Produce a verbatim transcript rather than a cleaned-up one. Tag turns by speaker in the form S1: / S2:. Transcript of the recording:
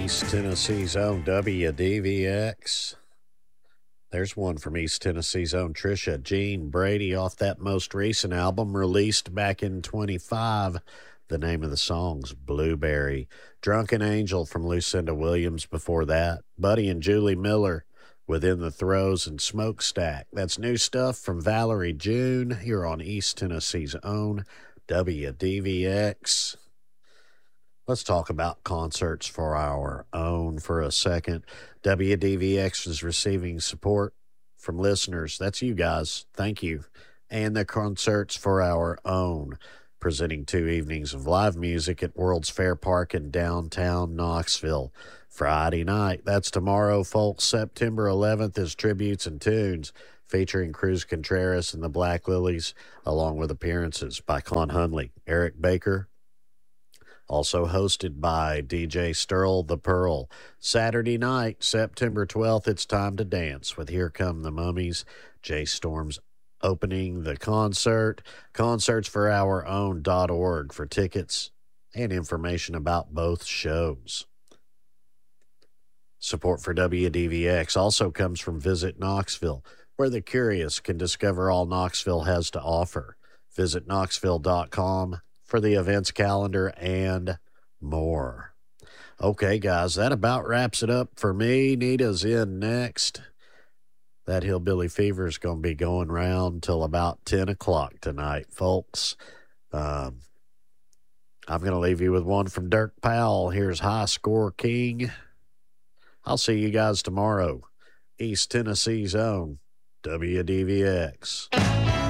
S1: East Tennessee's own W D V X. There's one from East Tennessee's own Trisha Jean Brady off that most recent album released back in twenty-five. The name of the song's Blueberry. Drunken Angel from Lucinda Williams before that. Buddy and Julie Miller, Within the Throes and Smokestack. That's new stuff from Valerie June here on East Tennessee's own W D V X. Let's talk about concerts for our own for a second. W D V X is receiving support from listeners. That's you guys. Thank you. And the concerts for our own, presenting two evenings of live music at World's Fair Park in downtown Knoxville. Friday night, that's tomorrow, folks. September eleventh is Tributes and Tunes, featuring Cruz Contreras and the Black Lilies, along with appearances by Con Hunley, Eric Baker, also hosted by D J Sterl the Pearl. Saturday night, September twelfth, it's time to dance with Here Come the Mummies. Jay Storm's opening the concert. Concerts for our own dot org for tickets and information about both shows. Support for W D V X also comes from Visit Knoxville, where the curious can discover all Knoxville has to offer. Visit knoxville dot com for the events calendar and more. Okay, guys, that about wraps it up for me. Nita's in next. That Hillbilly Fever is going to be going round till about ten o'clock tonight, folks. Um, I'm going to leave you with one from Dirk Powell. Here's High Score King. I'll see you guys tomorrow. East Tennessee's own W D V X.